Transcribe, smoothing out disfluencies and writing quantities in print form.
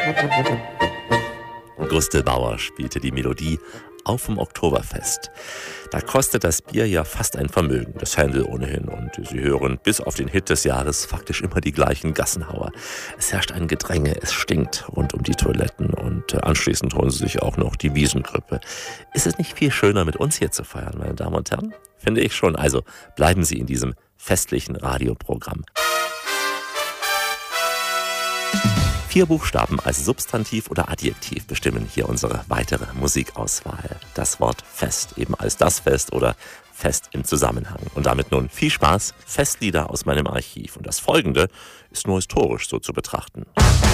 Gustl Bauer spielte die Melodie auf dem Oktoberfest. Da kostet das Bier ja fast ein Vermögen, das Händel ohnehin. Und Sie hören bis auf den Hit des Jahres faktisch immer die gleichen Gassenhauer. Es herrscht ein Gedränge, es stinkt rund um die Toiletten und anschließend holen Sie sich auch noch die Wiesengrippe. Ist es nicht viel schöner, mit uns hier zu feiern, meine Damen und Herren? Finde ich schon. Also bleiben Sie in diesem festlichen Radioprogramm. 4 Buchstaben als Substantiv oder Adjektiv bestimmen hier unsere weitere Musikauswahl. Das Wort Fest eben als das Fest oder Fest im Zusammenhang. Und damit nun viel Spaß, Festlieder aus meinem Archiv. Und das Folgende ist nur historisch so zu betrachten.